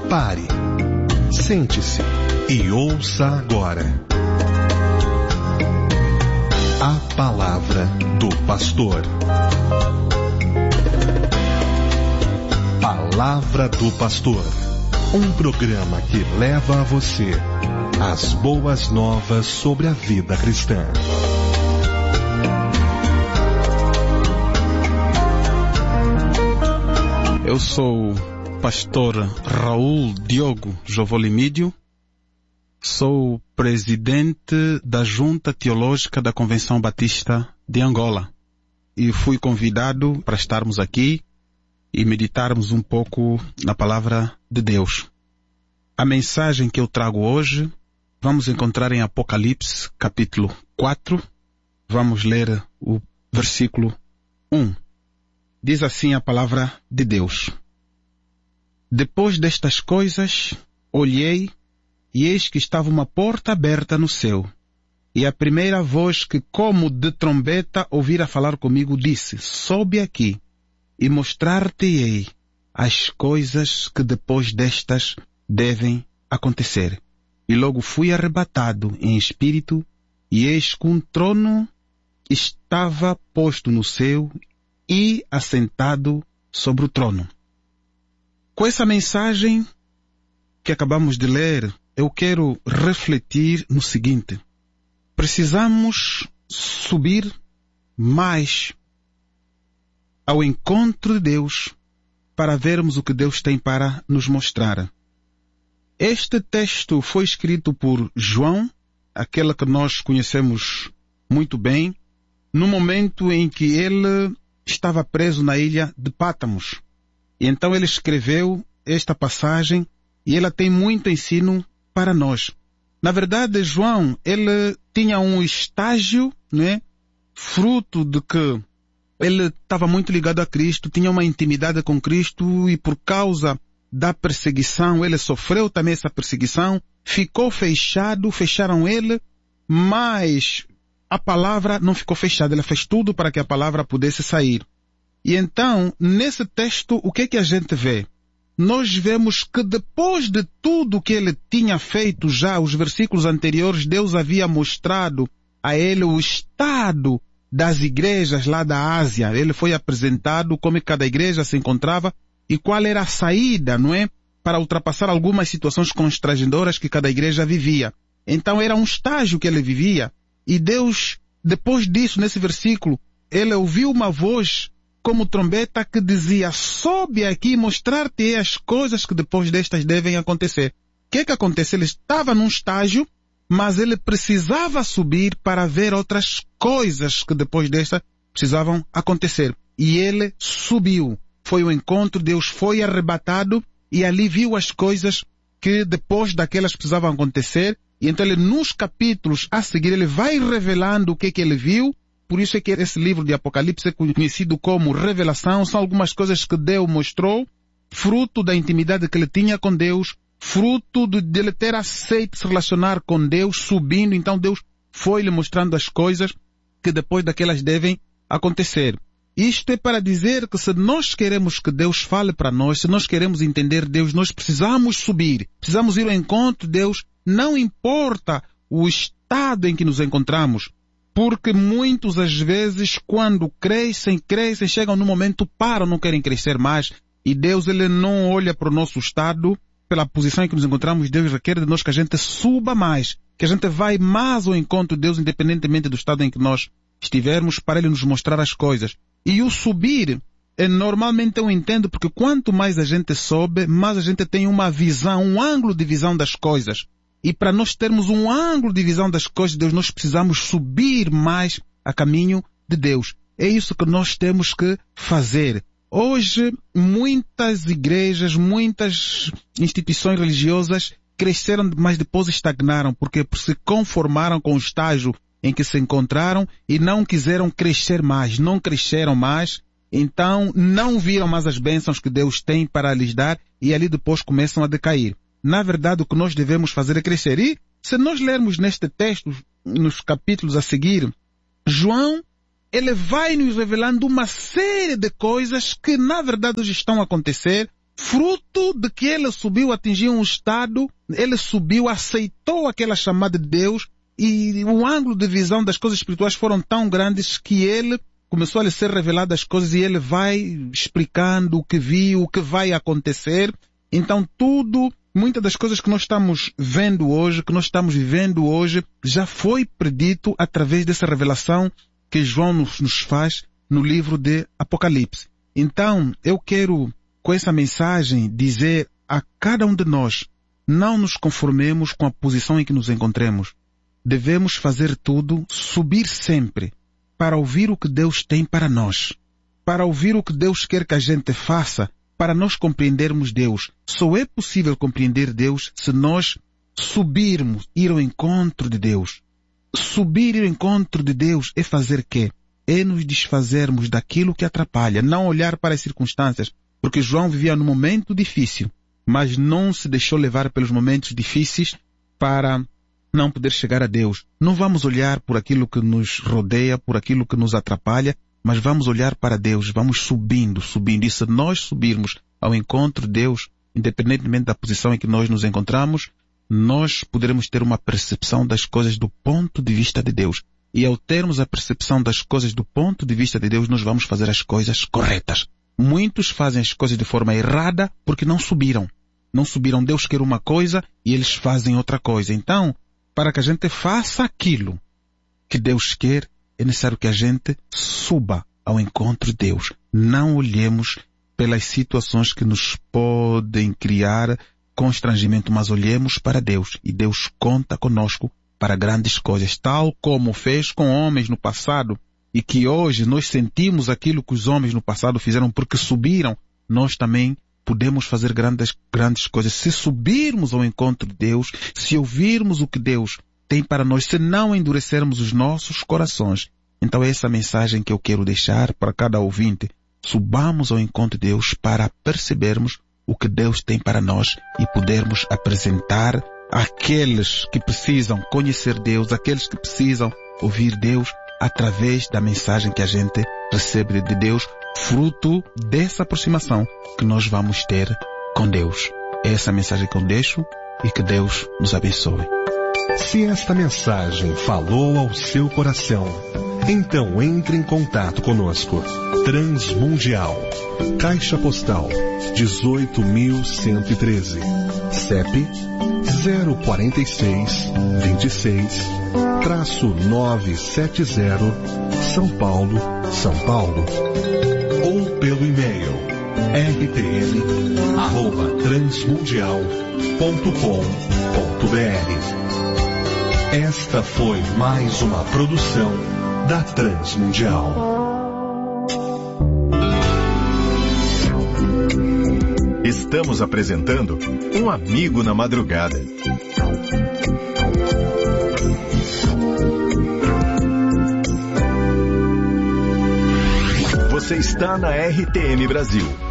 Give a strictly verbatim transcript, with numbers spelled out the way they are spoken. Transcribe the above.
Pare, sente-se e ouça agora a Palavra do Pastor. Palavra do Pastor, um programa que leva a você as boas novas sobre a vida cristã. Eu sou o pastor Raul Diogo Jovolimídio, sou presidente da Junta Teológica da Convenção Batista de Angola e fui convidado para estarmos aqui e meditarmos um pouco na Palavra de Deus. A mensagem que eu trago hoje vamos encontrar em Apocalipse, capítulo quatro. Vamos ler o versículo um. Diz assim a Palavra de Deus: Depois destas coisas, olhei, e eis que estava uma porta aberta no céu. E a primeira voz que, como de trombeta, ouvira falar comigo, disse: Sobe aqui, e mostrar-te-ei as coisas que depois destas devem acontecer. E logo fui arrebatado em espírito, e eis que um trono estava posto no céu, e assentado sobre o trono. Com essa mensagem que acabamos de ler, eu quero refletir no seguinte: precisamos subir mais ao encontro de Deus para vermos o que Deus tem para nos mostrar. Este texto foi escrito por João, aquele que nós conhecemos muito bem, no momento em que ele estava preso na ilha de Pátamos. E então ele escreveu esta passagem e ela tem muito ensino para nós. Na verdade, João, ele tinha um estágio, né, fruto de que ele estava muito ligado a Cristo, tinha uma intimidade com Cristo e por causa da perseguição, ele sofreu também essa perseguição, ficou fechado, fecharam ele, mas a palavra não ficou fechada, ela fez tudo para que a palavra pudesse sair. E então, nesse texto, o que é que a gente vê? Nós vemos que depois de tudo que ele tinha feito já, os versículos anteriores, Deus havia mostrado a ele o estado das igrejas lá da Ásia. Ele foi apresentado como cada igreja se encontrava e qual era a saída, não é? Para ultrapassar algumas situações constrangedoras que cada igreja vivia. Então era um estágio que ele vivia. E Deus, depois disso, nesse versículo, ele ouviu uma voz como trombeta que dizia: sobe aqui e mostrar-te as coisas que depois destas devem acontecer. O que é que aconteceu? Ele estava num estágio, mas ele precisava subir para ver outras coisas que depois destas precisavam acontecer. E ele subiu. Foi o encontro, Deus foi arrebatado e ali viu as coisas que depois daquelas precisavam acontecer. E então ele, nos capítulos a seguir, ele vai revelando o que, que ele viu. Por isso é que esse livro de Apocalipse é conhecido como Revelação. São algumas coisas que Deus mostrou, fruto da intimidade que ele tinha com Deus, fruto de, de ele ter aceito se relacionar com Deus, subindo. Então Deus foi lhe mostrando as coisas que depois daquelas devem acontecer. Isto é para dizer que se nós queremos que Deus fale para nós, se nós queremos entender Deus, nós precisamos subir, precisamos ir ao encontro de Deus. Não importa o estado em que nos encontramos, porque muitos às vezes quando crescem, crescem, chegam no momento, param, não querem crescer mais. E Deus, ele não olha para o nosso estado, pela posição em que nos encontramos. Deus requer de nós que a gente suba mais, que a gente vai mais ao encontro de Deus, independentemente do estado em que nós estivermos, para Ele nos mostrar as coisas. E o subir, é, normalmente eu entendo, porque quanto mais a gente sobe, mais a gente tem uma visão, um ângulo de visão das coisas. E para nós termos um ângulo de visão das coisas de Deus, nós precisamos subir mais a caminho de Deus. É isso que nós temos que fazer. Hoje, muitas igrejas, muitas instituições religiosas cresceram, mas depois estagnaram, porque se conformaram com o estágio em que se encontraram e não quiseram crescer mais, não cresceram mais, então não viram mais as bênçãos que Deus tem para lhes dar e ali depois começam a decair. Na verdade, o que nós devemos fazer é crescer. E se nós lermos neste texto, nos capítulos a seguir, João, ele vai nos revelando uma série de coisas que na verdade hoje estão a acontecer fruto de que ele subiu, atingiu um estado, ele subiu, aceitou aquela chamada de Deus, e o ângulo de visão das coisas espirituais foram tão grandes que ele começou a lhe ser revelado as coisas e ele vai explicando o que viu, o que vai acontecer. Então tudo, muitas das coisas que nós estamos vendo hoje, que nós estamos vivendo hoje, já foi predito através dessa revelação que João nos, nos faz no livro de Apocalipse. Então, eu quero, com essa mensagem, dizer a cada um de nós, não nos conformemos com a posição em que nos encontremos. Devemos fazer tudo, subir sempre, para ouvir o que Deus tem para nós, para ouvir o que Deus quer que a gente faça, para nós compreendermos Deus. Só é possível compreender Deus se nós subirmos, ir ao encontro de Deus. Subir e ir ao encontro de Deus é fazer quê? É nos desfazermos daquilo que atrapalha, não olhar para as circunstâncias, porque João vivia num momento difícil, mas não se deixou levar pelos momentos difíceis para não poder chegar a Deus. Não vamos olhar por aquilo que nos rodeia, por aquilo que nos atrapalha, mas vamos olhar para Deus, vamos subindo, subindo. E se nós subirmos ao encontro de Deus, independentemente da posição em que nós nos encontramos, nós poderemos ter uma percepção das coisas do ponto de vista de Deus. E ao termos a percepção das coisas do ponto de vista de Deus, nós vamos fazer as coisas corretas. Muitos fazem as coisas de forma errada porque não subiram. Não subiram. Deus quer uma coisa e eles fazem outra coisa. Então, para que a gente faça aquilo que Deus quer, é necessário que a gente suba ao encontro de Deus. Não olhemos pelas situações que nos podem criar constrangimento, mas olhemos para Deus. E Deus conta conosco para grandes coisas, tal como fez com homens no passado, e que hoje nós sentimos aquilo que os homens no passado fizeram porque subiram. Nós também podemos fazer grandes, grandes coisas se subirmos ao encontro de Deus, se ouvirmos o que Deus tem para nós, se não endurecermos os nossos corações. Então é essa mensagem que eu quero deixar para cada ouvinte. Subamos ao encontro de Deus para percebermos o que Deus tem para nós e podermos apresentar àqueles que precisam conhecer Deus, aqueles que precisam ouvir Deus através da mensagem que a gente recebe de Deus, fruto dessa aproximação que nós vamos ter com Deus. É essa mensagem que eu deixo e que Deus nos abençoe. Se esta mensagem falou ao seu coração, então entre em contato conosco. Transmundial, Caixa Postal dezoito mil cento e treze, C E P zero quatro seis, vinte e seis, novecentos e setenta, São Paulo, São Paulo. Ou pelo e-mail r t m arroba transmundial ponto com ponto b r. Esta foi mais uma produção da Transmundial. Estamos apresentando Um Amigo na Madrugada. Você está na R T M Brasil,